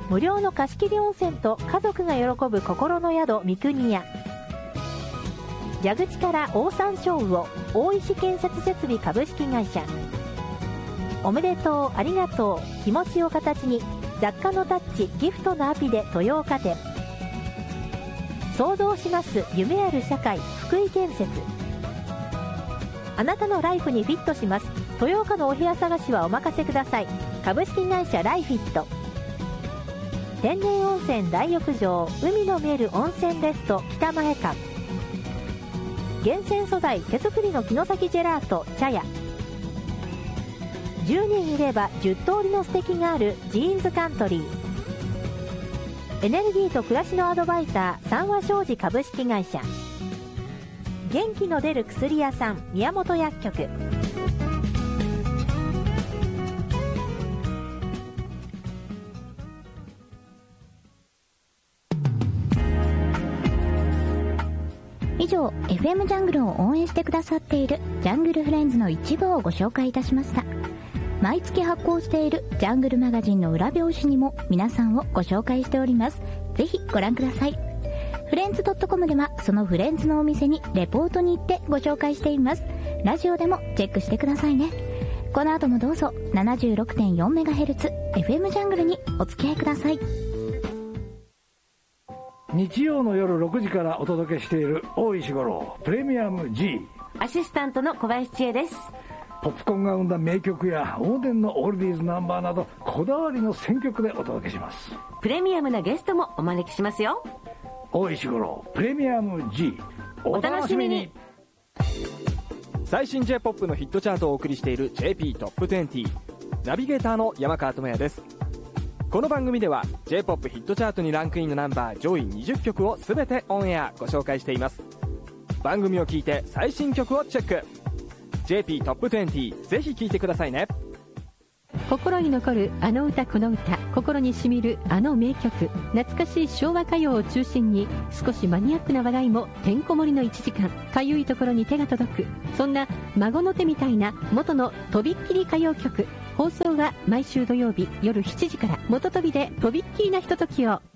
無料の貸し切り温泉と家族が喜ぶ心の宿三国屋。蛇口からオオサンショウウオ大石建設設備株式会社。おめでとうありがとう気持ちを形に雑貨のタッチギフトのアピで豊岡店。創造します夢ある社会福井建設。あなたのライフにフィットします豊岡のお部屋探しはお任せください株式会社ライフィット。天然温泉大浴場海の見える温泉レスト北前館。厳選素材手作りの城崎ジェラート茶屋。10人いれば10通りの素敵があるジーンズカントリー。エネルギーと暮らしのアドバイザー三和商事株式会社。元気の出る薬屋さん宮本薬局。 以上 FM ジャングルを応援してくださっているジャングルフレンズの一部をご紹介いたしました。毎月発行しているジャングルマガジンの裏表紙にも皆さんをご紹介しております。ぜひご覧ください。フレンズ .com ではそのフレンズのお店にレポートに行ってご紹介しています。ラジオでもチェックしてくださいね。この後もどうぞ 76.4MHz FM ジャングルにお付き合いください。 日曜の夜6時からお届けしている大石五郎プレミアム G。 アシスタントの小林千恵です。 ポップコーンが生んだ名曲や往年のオールディーズナンバーなどこだわりの選曲でお届けします。 プレミアムなゲストもお招きしますよ。 大石五郎プレミアム G お楽しみに。 最新 J-POP のヒットチャートをお送りしている JP トップ20。ナビゲーターの山川智也です。この番組では J-POP ヒットチャートにランクインのナンバー上位20曲を全てオンエアご紹介しています。番組を聞いて最新曲をチェック。 JP トップ20ぜひ聴いてくださいね。 心に残るあの歌この歌、心にしみるあの名曲、懐かしい昭和歌謡を中心に少しマニアックな話題もてんこ盛りの1時間。かゆいところに手が届く、そんな孫の手みたいな元のとびっきり歌謡曲。放送は毎週土曜日夜7時から。元飛びでとびっきりなひとときを。